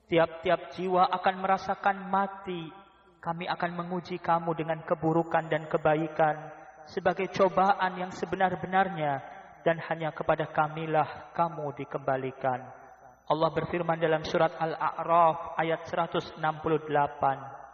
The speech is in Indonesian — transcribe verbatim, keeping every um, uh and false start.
Tiap-tiap jiwa akan merasakan mati. Kami akan menguji kamu dengan keburukan dan kebaikan sebagai cobaan yang sebenar-benarnya, dan hanya kepada kamilah kamu dikembalikan. Allah berfirman dalam surat Al-A'raf ayat seratus enam puluh delapan.